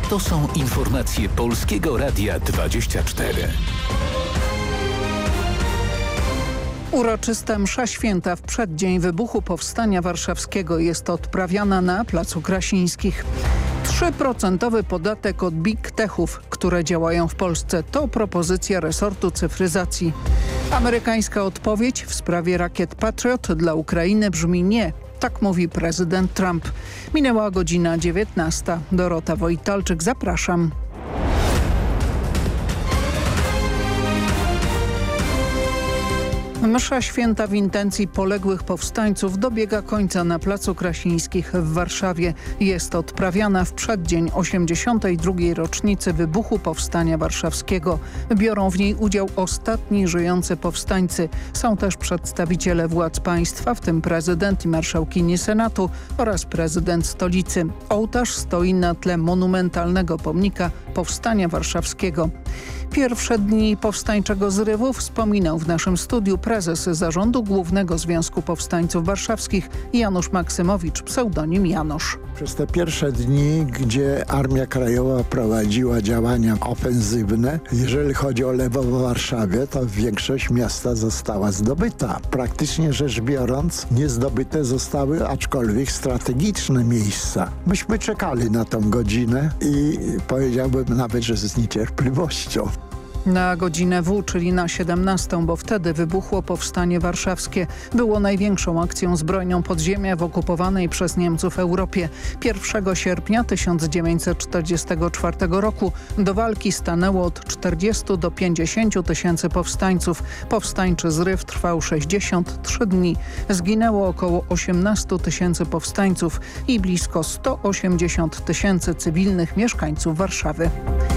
To są informacje Polskiego Radia 24. Uroczysta msza święta w przeddzień wybuchu Powstania Warszawskiego jest odprawiana na Placu Krasińskich. 3% podatek od big techów, które działają w Polsce, to propozycja resortu cyfryzacji. Amerykańska odpowiedź w sprawie rakiet Patriot dla Ukrainy brzmi nie. Tak mówi prezydent Trump. Minęła godzina 19. Dorota Wojtalczyk, zapraszam. Msza święta w intencji poległych powstańców dobiega końca na Placu Krasińskich w Warszawie. Jest odprawiana w przeddzień 82. rocznicy wybuchu Powstania Warszawskiego. Biorą w niej udział ostatni żyjący powstańcy. Są też przedstawiciele władz państwa, w tym prezydent i marszałkini Senatu oraz prezydent stolicy. Ołtarz stoi na tle monumentalnego pomnika Powstania Warszawskiego. Pierwsze dni powstańczego zrywu wspominał w naszym studiu prezes Zarządu Głównego Związku Powstańców Warszawskich Janusz Maksymowicz, pseudonim Janosz. Przez te pierwsze dni, gdzie Armia Krajowa prowadziła działania ofensywne, jeżeli chodzi o lewo w Warszawie, to większość miasta została zdobyta. Praktycznie rzecz biorąc, niezdobyte zostały aczkolwiek strategiczne miejsca. Myśmy czekali na tą godzinę i powiedziałbym nawet, że z niecierpliwością. Na godzinę W, czyli na 17, bo wtedy wybuchło Powstanie Warszawskie. Było największą akcją zbrojną podziemia w okupowanej przez Niemców Europie. 1 sierpnia 1944 roku do walki stanęło od 40 do 50 tysięcy powstańców. Powstańczy zryw trwał 63 dni. Zginęło około 18 tysięcy powstańców i blisko 180 tysięcy cywilnych mieszkańców Warszawy.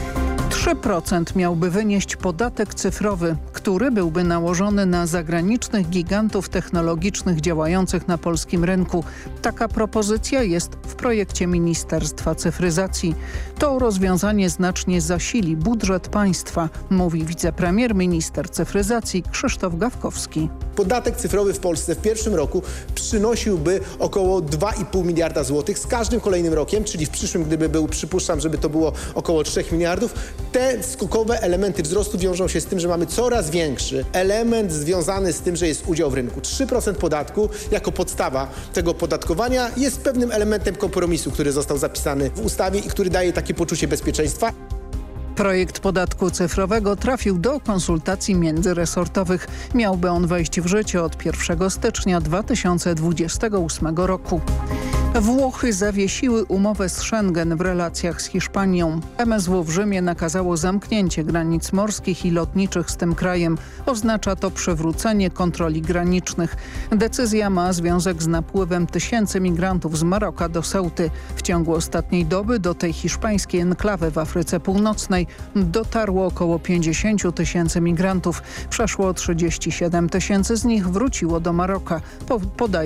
3% miałby wynieść podatek cyfrowy, który byłby nałożony na zagranicznych gigantów technologicznych działających na polskim rynku. Taka propozycja jest w projekcie Ministerstwa Cyfryzacji. To rozwiązanie znacznie zasili budżet państwa, mówi wicepremier, minister cyfryzacji Krzysztof Gawkowski. Podatek cyfrowy w Polsce w pierwszym roku przynosiłby około 2,5 miliarda złotych. Z każdym kolejnym rokiem, czyli w przyszłym, gdyby był, przypuszczam, żeby to było około 3 miliardów, te skokowe elementy wzrostu wiążą się z tym, że mamy coraz większy element związany z tym, że jest udział w rynku. 3% podatku jako podstawa tego opodatkowania jest pewnym elementem kompromisu, który został zapisany w ustawie i który daje takie poczucie bezpieczeństwa. Projekt podatku cyfrowego trafił do konsultacji międzyresortowych. Miałby on wejść w życie od 1 stycznia 2028 roku. Włochy zawiesiły umowę z Schengen w relacjach z Hiszpanią. MSW w Rzymie nakazało zamknięcie granic morskich i lotniczych z tym krajem. Oznacza to przywrócenie kontroli granicznych. Decyzja ma związek z napływem tysięcy migrantów z Maroka do Ceuty. W ciągu ostatniej doby do tej hiszpańskiej enklawy w Afryce Północnej dotarło około 50 tysięcy migrantów. Przeszło 37 tysięcy z nich wróciło do Maroka, podaje